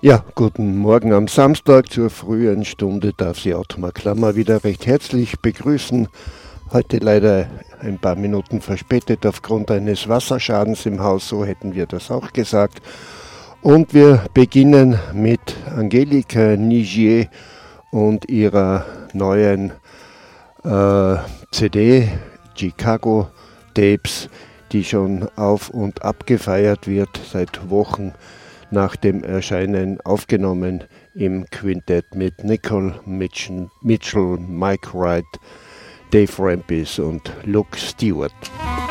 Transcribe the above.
Ja, guten Morgen am Samstag zur frühen Stunde darf Sie Ottmar Klammer wieder recht herzlich begrüßen. Heute leider ein paar Minuten verspätet aufgrund eines Wasserschadens im Haus, so hätten wir das auch gesagt. Und wir beginnen mit Angelica Nigier und ihrer neuen CD Chicago Tapes, die schon auf und ab gefeiert wird seit Wochen nach dem Erscheinen, aufgenommen im Quintett mit Nicole Mitchell, Mike Wright, Dave Rampis und Luke Stewart.